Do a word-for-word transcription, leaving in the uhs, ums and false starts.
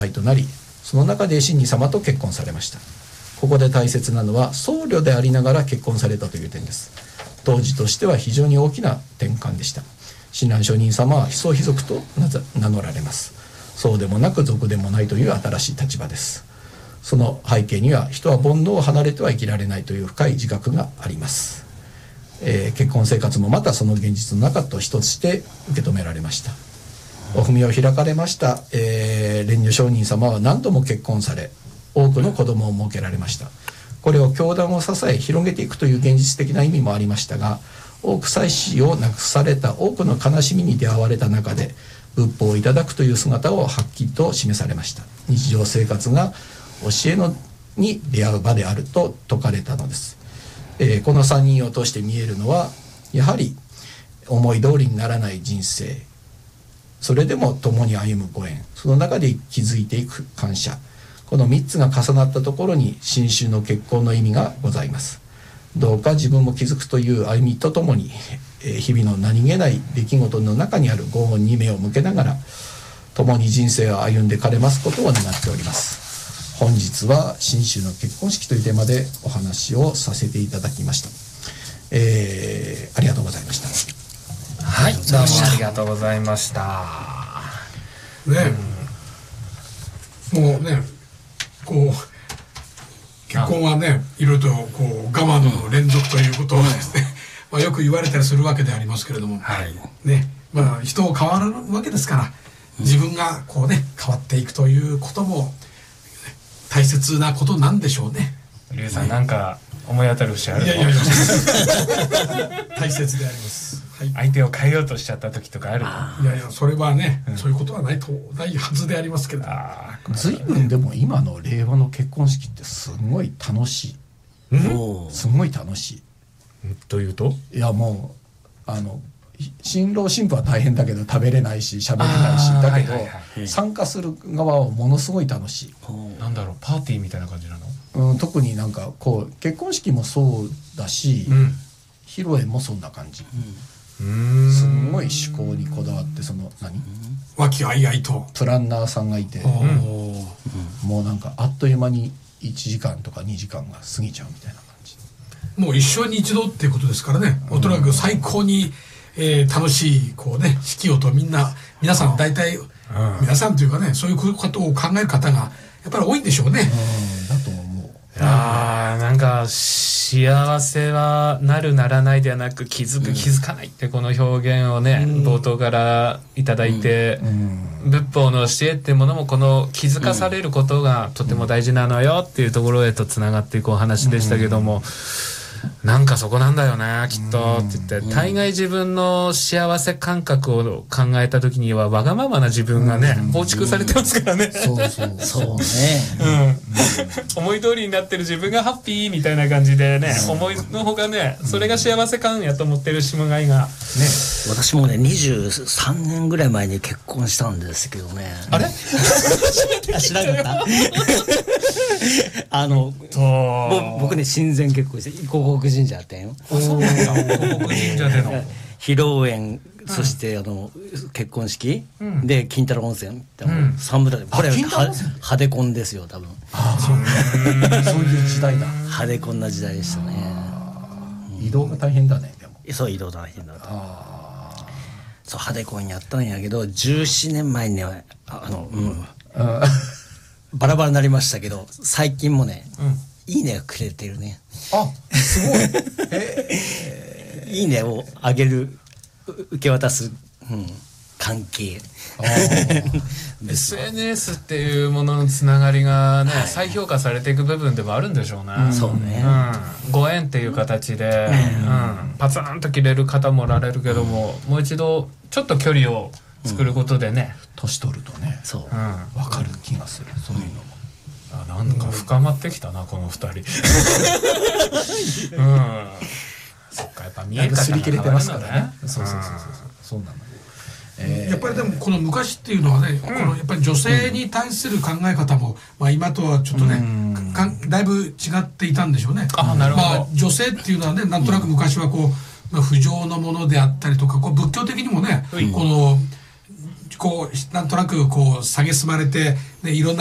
となり、その中で親王様と結婚されました。ここで大切なのは僧侶でありながら結婚されたという点です。当時としては非常に大きな転換でした。親鸞上人様は非宗非俗と名乗られます。そうでもなく俗でもないという新しい立場です。その背景には人は煩悩を離れては生きられないという深い自覚があります。えー、結婚生活もまたその現実の中と一つして受け止められました。お踏みを開かれました、えー、蓮如上人様は何度も結婚され、多くの子供を設けられました。これを教団を支え広げていくという現実的な意味もありましたが、多く妻子を亡くされた多くの悲しみに出会われた中で仏法をいただくという姿をはっきりと示されました。日常生活が教えのに出会う場であると説かれたのです。えー、このさんにんを通して見えるのは、やはり思い通りにならない人生、それでも共に歩むご縁、その中で築いていく感謝、このみっつが重なったところに新宗の結婚の意味がございます。どうか自分も気づくという歩みとともに、えー、日々の何気ない出来事の中にあるご恩に目を向けながら、共に人生を歩んでかれますことを願っております。本日は新宗の結婚式というテーマでお話をさせていただきました。えー、ありがとうございました。 はい、どうもありがとうございました。 ね、うん、もうね、こう結婚はね、いろいろとこう我慢の連続ということをですね、まあよく言われたりするわけでありますけれども、はい、ね、まあ人を変わるわけですから、自分がこうね変わっていくということも大切なことなんでしょうね。 リュウさん、なんか思い当たる節あるの？ いやいやいや大切であります。はい、 相手を変えようとしちゃった時とかあるの？ いやいや、それはね、うん、そういうことはないとないはずでありますけど。 随分でも今の令和の結婚式ってすごい楽しい。うん、すごい楽しい。 というと？いやもうあの新郎新婦は大変だけど食べれないし喋れないし、だけど、はいはいはい、参加する側はものすごい楽しい。 なんだろう、パーティーみたいな感じなの？ うん、特になんかこう結婚式もそうだし、うん、披露宴もそんな感じ。うん、すごい趣向にこだわって、その何和気あいあいとプランナーさんがいて、うん、もうなんかあっという間にいちじかんとかにじかんが過ぎちゃうみたいな感じ。 もう一生に一度っていうことですからね、おそらく最高に、えー、楽しいこうね式をとみんな皆さん大体、うん、皆さんというかね、そういうことを考える方がやっぱり多いんでしょうね。 うん、だと思う。 いやー、なんか幸せはなるならないではなく気づく気づかないってこの表現をね、うん、冒頭からいただいて、うんうん、仏法の教えっていうものもこの気づかされることがとても大事なのよっていうところへとつながっていくお話でしたけども、なんかそこなんだよねきっとって言って、大概自分の幸せ感覚を考えた時にはわがままな自分がね構築されてますからね。 そうそうそうね、 うん、思い通りになってる自分がハッピーみたいな感じでね、思いのほかね、それが幸せ感やと思ってるしもがいがね。 私もねにじゅうさんねんぐらい前に結婚したんですけどね。 あれ知らなかったあの僕ね親善結婚して護国神社やったんよ。 あ、そうなんだ。護国神社での披露宴、そしてあの結婚式、うん、で金太郎温泉って三部だ、これは派手婚ですよ多分。 ああ、そうね。そういう時代だ。 派手婚な時代でしたね。 移動が大変だね。でもそう、移動大変だった。あ、そう、派手婚やったんやけどじゅうななねんまえにはあの、うん、バラバラになりましたけど、最近もね、うん、いいねがくれてるね。 あ、すごい。 えー、いいねをあげる、受け渡す、うん、関係。 エスエヌエス っていうもののつながりがね、はい、再評価されていく部分でもあるんでしょうね。 うん、そうね、 うん、ご縁っていう形で、うんうん、パツンと切れる方もおられるけども、うん、もう一度ちょっと距離を作ることでね、 年取るとね、 そう、 うん、分かる気がする、そういうのも。 あ、なんか深まってきたな、この二人。うん、そっか、やっぱ見え方が擦り切れてますからね。そうそうそうそう、そうなの。 えー、やっぱりでもこの昔っていうのはね、うん、このやっぱり女性に対する考え方も、まあ、今とはちょっとね、うん、かだいぶ違っていたんでしょうね。 あ、なるほど。 まあ、女性っていうのはね、なんとなく昔はこう、まあ、不浄のものであったりとか、こう仏教的にもね、うん、このこうなんとなくこう蔑まれて、ね、いろんな